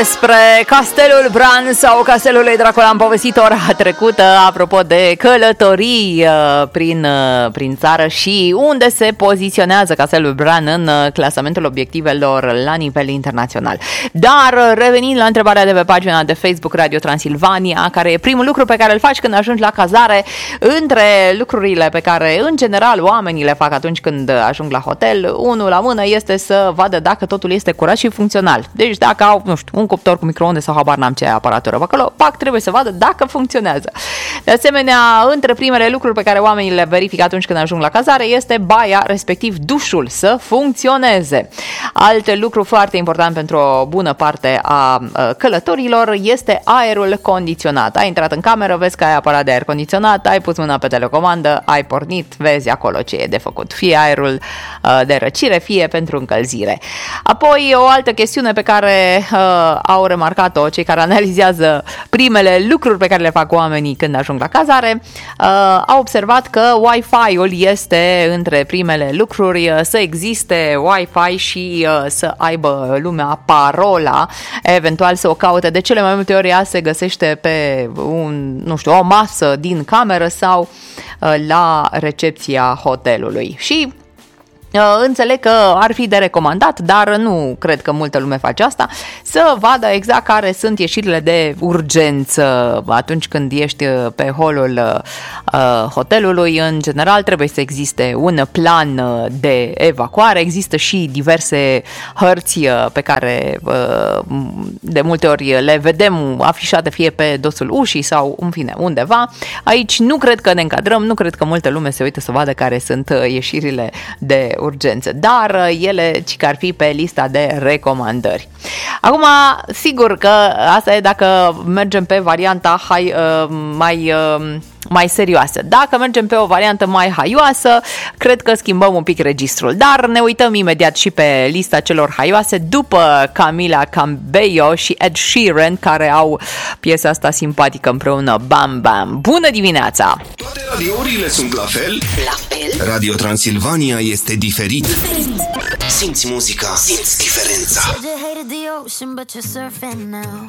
Despre Castelul Bran sau Castelul lui Dracula am povestit ora trecută, apropo de călătorii prin țară și unde se poziționează Castelul Bran în clasamentul obiectivelor la nivel internațional. Dar revenind la întrebarea de pe pagina de Facebook Radio Transilvania, care e primul lucru pe care îl faci când ajungi la cazare, între lucrurile pe care în general oamenii le fac atunci când ajung la hotel, unul la mână este să vadă dacă totul este curat și funcțional. Deci dacă au, nu știu, un cuptor cu microunde sau habar n-am ce aparatură pe acolo, trebuie să vadă dacă funcționează. De asemenea, între primele lucruri pe care oamenii le verifică atunci când ajung la cazare este baia, respectiv dușul, să funcționeze. Alt lucru foarte important pentru o bună parte a călătorilor este aerul condiționat. Ai intrat în cameră, vezi că ai aparat de aer condiționat, ai pus mâna pe telecomandă, ai pornit, vezi acolo ce e de făcut. Fie aerul de răcire, fie pentru încălzire. Apoi, o altă chestiune pe care au remarcat-o cei care analizează primele lucruri pe care le fac oamenii când ajung la cazare, au observat că Wi-Fi-ul este între primele lucruri, să existe Wi-Fi și să aibă lumea parola, eventual să o caute. De cele mai multe ori ea se găsește pe o masă din cameră sau la recepția hotelului. Și înțeleg că ar fi de recomandat, dar nu cred că multă lume face asta, să vadă exact care sunt ieșirile de urgență atunci când ești pe holul hotelului. În general trebuie să existe un plan de evacuare, există și diverse hărți pe care de multe ori le vedem afișate fie pe dosul ușii sau în fine undeva. Aici nu cred că ne încadrăm, nu cred că multă lume se uită să vadă care sunt ieșirile de urgență, dar ele ci ar fi pe lista de recomandări. Acum, sigur că asta e dacă mergem pe varianta mai serioasă. Dacă mergem pe o variantă mai haioasă, cred că schimbăm un pic registrul, dar ne uităm imediat și pe lista celor haioase după Camila Cabello și Ed Sheeran, care au piesa asta simpatică împreună, Bam Bam. Bună dimineața! Toate radiourile sunt la fel? La fel? Radio Transilvania este diferit. Simți muzica, simți diferența.